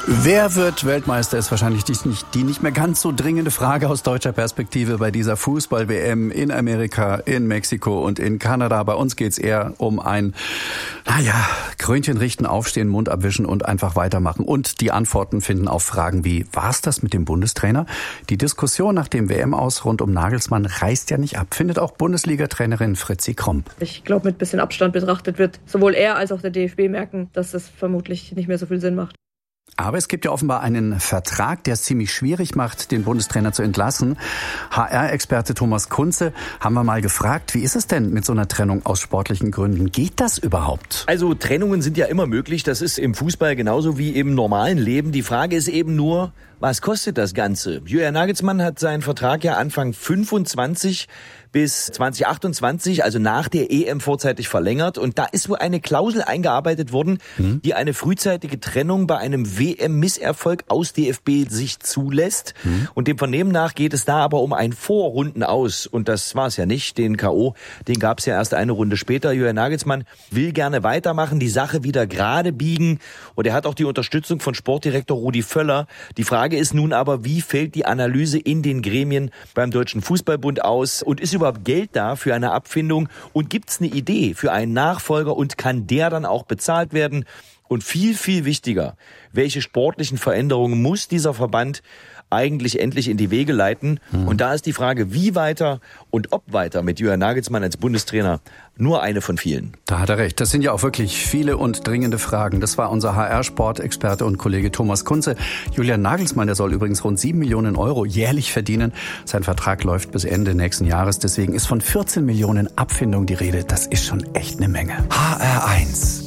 Wer wird Weltmeister, ist wahrscheinlich die nicht mehr ganz so dringende Frage aus deutscher Perspektive bei dieser Fußball-WM in Amerika, in Mexiko und in Kanada. Bei uns geht's eher um ein, Krönchen richten, aufstehen, Mund abwischen und einfach weitermachen. Und die Antworten finden auf Fragen wie, war's das mit dem Bundestrainer? Die Diskussion nach dem WM-Aus rund um Nagelsmann reißt ja nicht ab, findet auch Bundesliga-Trainerin Fritzi Kromp. Ich glaube, mit bisschen Abstand betrachtet wird sowohl er als auch der DFB merken, dass das vermutlich nicht mehr so viel Sinn macht. Aber es gibt ja offenbar einen Vertrag, der es ziemlich schwierig macht, den Bundestrainer zu entlassen. HR-Experte Thomas Kunze haben wir mal gefragt, wie ist es denn mit so einer Trennung aus sportlichen Gründen? Geht das überhaupt? Also Trennungen sind ja immer möglich. Das ist im Fußball genauso wie im normalen Leben. Die Frage ist eben nur, was kostet das Ganze? Julian Nagelsmann hat seinen Vertrag ja Anfang 25 bis 2028, also nach der EM vorzeitig verlängert. Und da ist wohl eine Klausel eingearbeitet worden, die eine frühzeitige Trennung bei einem WM-Misserfolg aus DFB-Sicht zulässt. Und dem Vernehmen nach geht es da aber um ein Vorrundenaus. Und das war es ja nicht. Den K.O., den gab es ja erst eine Runde später. Julian Nagelsmann will gerne weitermachen, die Sache wieder gerade biegen. Und er hat auch die Unterstützung von Sportdirektor Rudi Völler. Die Frage ist nun aber, wie fällt die Analyse in den Gremien beim Deutschen Fußballbund aus? Und ist überhaupt Geld da für eine Abfindung? Und gibt es eine Idee für einen Nachfolger und kann der dann auch bezahlt werden? Und viel, viel wichtiger, welche sportlichen Veränderungen muss dieser Verband eigentlich endlich in die Wege leiten? Und da ist die Frage, wie weiter und ob weiter mit Julian Nagelsmann als Bundestrainer nur eine von vielen. Da hat er recht. Das sind ja auch wirklich viele und dringende Fragen. Das war unser HR-Sportexperte und Kollege Thomas Kunze. Julian Nagelsmann, der soll übrigens rund 7 Millionen Euro jährlich verdienen. Sein Vertrag läuft bis Ende nächsten Jahres. Deswegen ist von 14 Millionen Abfindung die Rede. Das ist schon echt eine Menge. HR1